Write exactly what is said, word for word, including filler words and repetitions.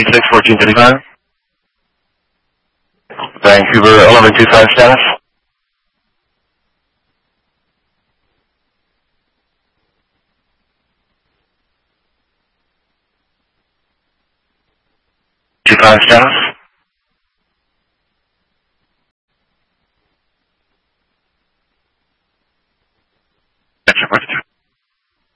six fourteen thirty-five. Vancouver eleven twenty-five status. two five status. That's your